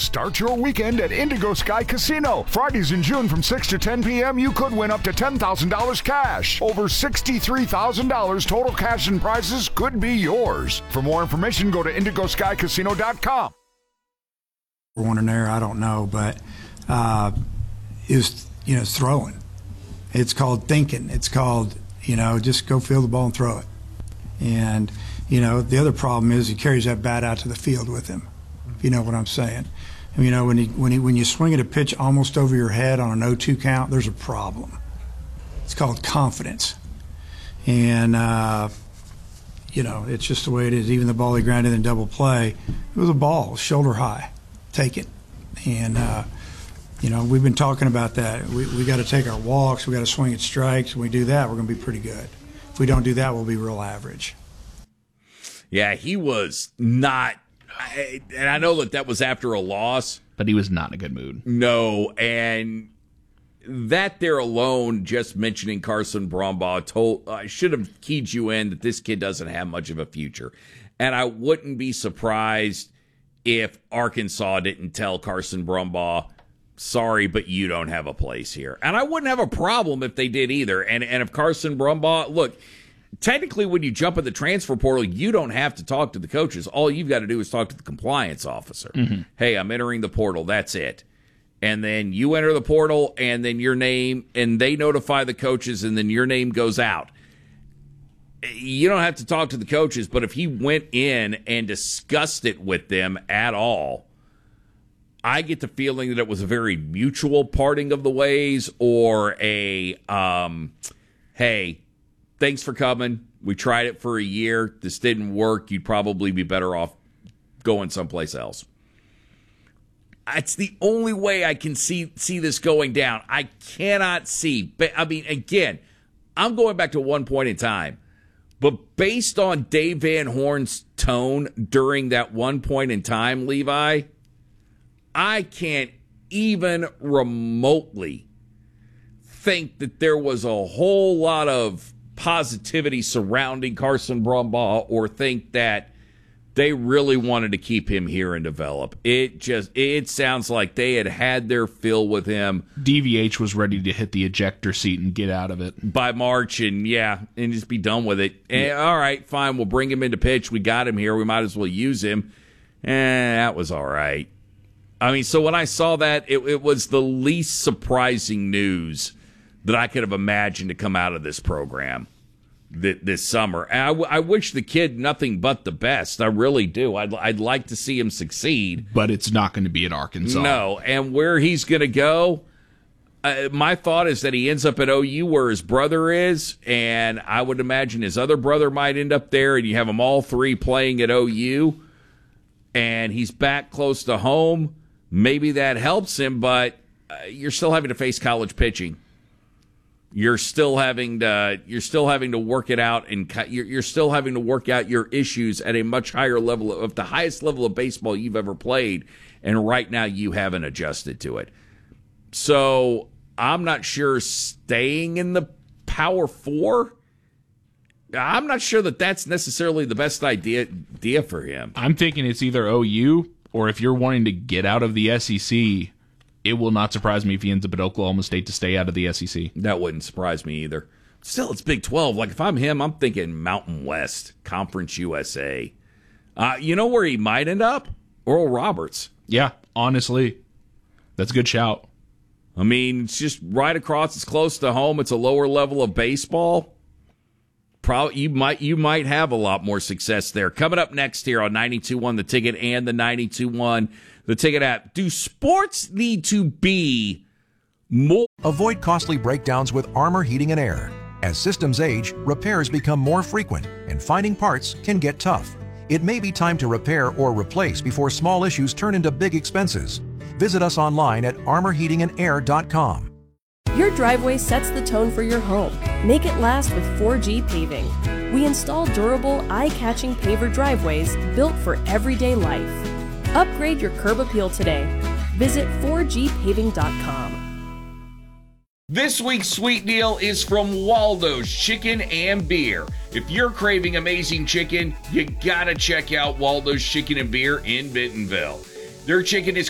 Start your weekend at Indigo Sky Casino. Fridays in June from 6 to 10 p.m., you could win up to $10,000 cash. Over $63,000 total cash and prizes could be yours. For more information, go to IndigoSkyCasino.com. One in there, I don't know, but is throwing. It's called thinking. It's called just go field the ball and throw it. And the other problem is he carries that bat out to the field with him. If you know what I'm saying. When you swing at a pitch almost over your head on an 0-2 count, there's a problem. It's called confidence. And it's just the way it is. Even the ball he grounded in double play, it was a ball, shoulder high. Take it. And we've been talking about that. We got to take our walks. We got to swing at strikes. When we do that, we're going to be pretty good. If we don't do that, we'll be real average. Yeah, he was not. And I know that was after a loss. But he was not in a good mood. No, and that there alone, just mentioning Carson Brumbaugh, I should have keyed you in that this kid doesn't have much of a future. And I wouldn't be surprised if Arkansas didn't tell Carson Brumbaugh, sorry, but you don't have a place here. And I wouldn't have a problem if they did either. And if Carson Brumbaugh, look, technically when you jump in the transfer portal, you don't have to talk to the coaches. All you've got to do is talk to the compliance officer. Mm-hmm. Hey, I'm entering the portal. That's it. And then you enter the portal, and then your name, and they notify the coaches, and then your name goes out. You don't have to talk to the coaches, but if he went in and discussed it with them at all, I get the feeling that it was a very mutual parting of the ways, or a, hey, thanks for coming. We tried it for a year. This didn't work. You'd probably be better off going someplace else. It's the only way I can see this going down. I cannot see. I mean, again, I'm going back to one point in time. But based on Dave Van Horn's tone during that one point in time, Levi, I can't even remotely think that there was a whole lot of positivity surrounding Carson Brumbaugh or think that they really wanted to keep him here and develop. It sounds like they had their fill with him. DVH was ready to hit the ejector seat and get out of it by March, and just be done with it. And, all right, fine, we'll bring him into pitch. We got him here. We might as well use him. That was all right. I mean, so when I saw that, it was the least surprising news that I could have imagined to come out of this program this summer. And I wish the kid nothing but the best. I really do. I'd like to see him succeed. But it's not going to be at Arkansas. No, and where he's going to go, my thought is that he ends up at OU where his brother is, and I would imagine his other brother might end up there, and you have them all three playing at OU, and he's back close to home. Maybe that helps him, but you're still having to face college pitching. You're still having to work it out, and you're still having to work out your issues at a much higher level, of the highest level of baseball you've ever played, and right now you haven't adjusted to it. So I'm not sure staying in the Power Four, I'm not sure that that's necessarily the best idea for him. I'm thinking it's either OU, or if you're wanting to get out of the SEC, it will not surprise me if he ends up at Oklahoma State to stay out of the SEC. That wouldn't surprise me either. Still, it's Big 12. Like, if I'm him, I'm thinking Mountain West, Conference USA. You know where he might end up? Oral Roberts. Yeah, honestly, that's a good shout. I mean, it's just right across. It's close to home. It's a lower level of baseball. Probably you might have a lot more success there. Coming up next here on 92.1 The Ticket and the 92.1 The Ticket app. Do sports need to be more? Avoid costly breakdowns with Armor Heating and Air. As systems age, repairs become more frequent, and finding parts can get tough. It may be time to repair or replace before small issues turn into big expenses. Visit us online at armorheatingandair.com. Your driveway sets the tone for your home. Make it last with 4G Paving. We install durable, eye-catching paver driveways built for everyday life. Upgrade your curb appeal today. Visit 4gpaving.com. This week's sweet deal is from Waldo's Chicken and Beer. If you're craving amazing chicken, you gotta check out Waldo's Chicken and Beer in Bentonville. Their chicken is